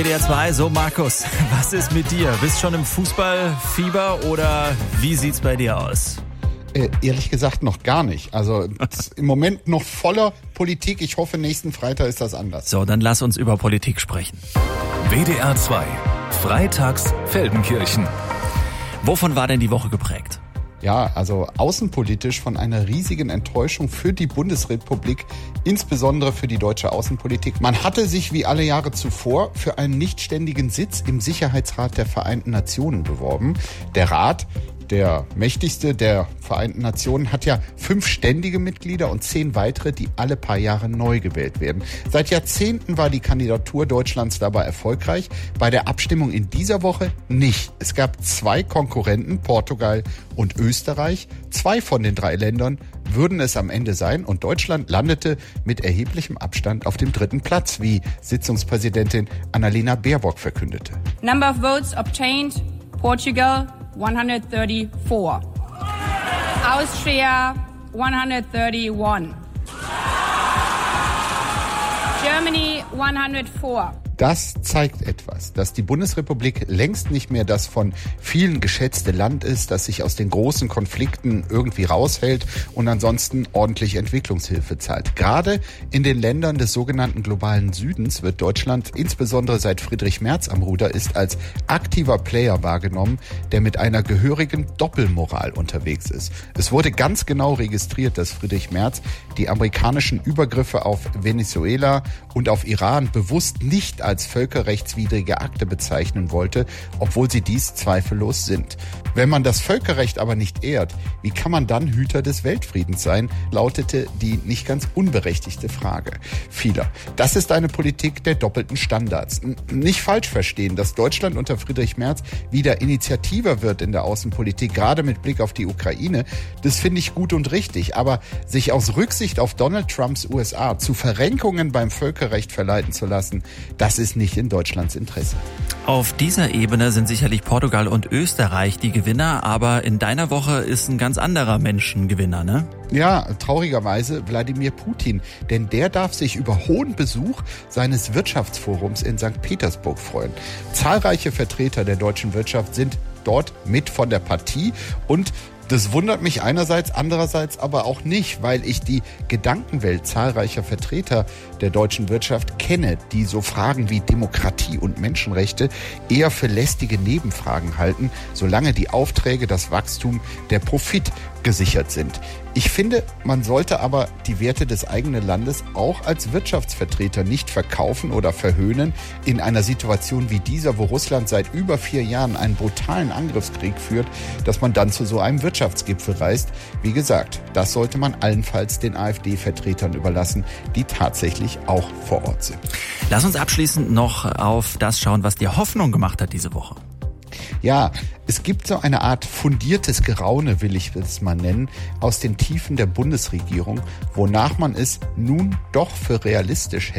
WDR 2, so Markus, was ist mit dir? Bist schon im Fußballfieber oder wie sieht's bei dir aus? Ehrlich gesagt noch gar nicht. Also im Moment noch voller Politik. Ich hoffe, nächsten Freitag ist das anders. So, dann lass uns über Politik sprechen. WDR 2, freitags Feldenkirchen. Wovon war denn die Woche geprägt? Ja, also außenpolitisch von einer riesigen Enttäuschung für die Bundesrepublik, insbesondere für die deutsche Außenpolitik. Man hatte sich wie alle Jahre zuvor für einen nichtständigen Sitz im Sicherheitsrat der Vereinten Nationen beworben. Der Rat, der mächtigste der Vereinten Nationen, hat ja 5 ständige Mitglieder und 10 weitere, die alle paar Jahre neu gewählt werden. Seit Jahrzehnten war die Kandidatur Deutschlands dabei erfolgreich, bei der Abstimmung in dieser Woche nicht. Es gab 2 Konkurrenten, Portugal und Österreich. 2 von den 3 Ländern würden es am Ende sein und Deutschland landete mit erheblichem Abstand auf dem 3. Platz, wie Sitzungspräsidentin Annalena Baerbock verkündete. Number of votes obtained, Portugal 134. Austria 131. Germany 104. Das zeigt etwas, dass die Bundesrepublik längst nicht mehr das von vielen geschätzte Land ist, das sich aus den großen Konflikten irgendwie raushält und ansonsten ordentlich Entwicklungshilfe zahlt. Gerade in den Ländern des sogenannten globalen Südens wird Deutschland, insbesondere seit Friedrich Merz am Ruder ist, als aktiver Player wahrgenommen, der mit einer gehörigen Doppelmoral unterwegs ist. Es wurde ganz genau registriert, dass Friedrich Merz die amerikanischen Übergriffe auf Venezuela und auf Iran bewusst nicht als völkerrechtswidrige Akte bezeichnen wollte, obwohl sie dies zweifellos sind. Wenn man das Völkerrecht aber nicht ehrt, wie kann man dann Hüter des Weltfriedens sein, lautete die nicht ganz unberechtigte Frage vieler. Das ist eine Politik der doppelten Standards. Nicht falsch verstehen, dass Deutschland unter Friedrich Merz wieder initiativer wird in der Außenpolitik, gerade mit Blick auf die Ukraine, das finde ich gut und richtig. Aber sich aus Rücksicht auf Donald Trumps USA zu Verrenkungen beim Völkerrecht verleiten zu lassen, das ist nicht in Deutschlands Interesse. Auf dieser Ebene sind sicherlich Portugal und Österreich die Gewinner, aber in deiner Woche ist ein ganz anderer Mensch ein Gewinner, ne? Ja, traurigerweise Wladimir Putin, denn der darf sich über hohen Besuch seines Wirtschaftsforums in St. Petersburg freuen. Zahlreiche Vertreter der deutschen Wirtschaft sind dort mit von der Partie und das wundert mich einerseits, andererseits aber auch nicht, weil ich die Gedankenwelt zahlreicher Vertreter der deutschen Wirtschaft kenne, die so Fragen wie Demokratie und Menschenrechte eher für lästige Nebenfragen halten, solange die Aufträge, das Wachstum, der Profit gesichert sind. Ich finde, man sollte aber die Werte des eigenen Landes auch als Wirtschaftsvertreter nicht verkaufen oder verhöhnen in einer Situation wie dieser, wo Russland seit über 4 Jahren einen brutalen Angriffskrieg führt, dass man dann zu so einem Wirtschaftsgipfel reist. Wie gesagt, das sollte man allenfalls den AfD-Vertretern überlassen, die tatsächlich auch vor Ort sind. Lass uns abschließend noch auf das schauen, was dir Hoffnung gemacht hat diese Woche. Ja, es gibt so eine Art fundiertes Geraune, will ich es mal nennen, aus den Tiefen der Bundesregierung, wonach man es nun doch für realistisch hält,